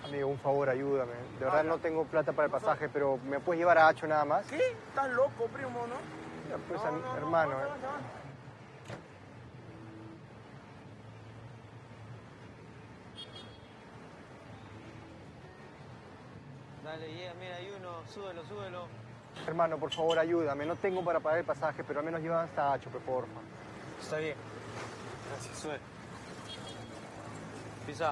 Amigo, un favor, ayúdame. De verdad no tengo plata para el pasaje, pero ¿me puedes llevar a Hacho nada más? ¿Qué? ¿Estás loco, primo, no? Ya, pues, No, hermano. aguanta. Dale, mira, hay uno, súbelo. Hermano, por favor, ayúdame. No tengo para pagar el pasaje, pero al menos llévame hasta Hacho, porfa. Está bien. Gracias, sube. Pisa.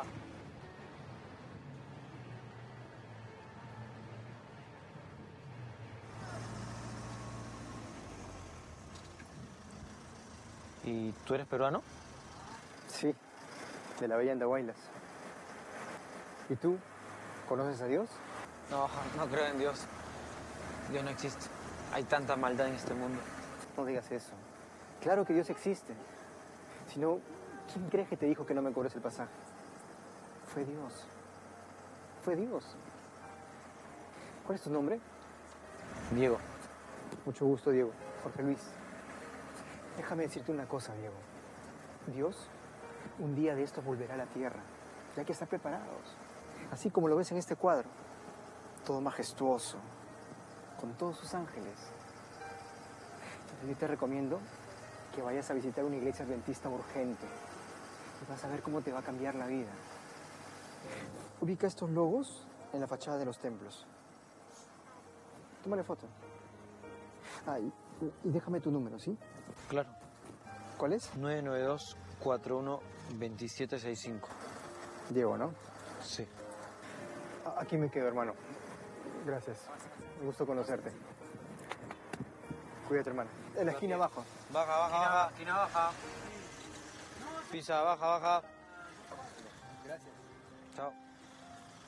¿Y tú eres peruano? Sí, de la Bella Andahuaylas. ¿Y tú? ¿Conoces a Dios? No, no creo en Dios. Dios no existe. Hay tanta maldad en este mundo. No digas eso. Claro que Dios existe. Si no, ¿quién crees que te dijo que no me cobres el pasaje? Fue Dios. Fue Dios. ¿Cuál es tu nombre? Diego. Mucho gusto, Diego. Jorge Luis. Déjame decirte una cosa, Diego. Dios, un día de estos volverá a la tierra. Ya hay que estar preparados. Así como lo ves en este cuadro. Todo majestuoso. Con todos sus ángeles. Entonces yo te recomiendo que vayas a visitar una iglesia adventista urgente. Y vas a ver cómo te va a cambiar la vida. Ubica estos logos en la fachada de los templos. Tómale foto. Ah, y déjame tu número, ¿sí? Claro. ¿Cuál es? 992-41-2765. Diego, ¿no? Sí. Aquí me quedo, hermano. Gracias. Un gusto conocerte. Cuídate, hermano. En la esquina abajo. Baja. Esquina baja. Pisa, baja. Gracias. Chao.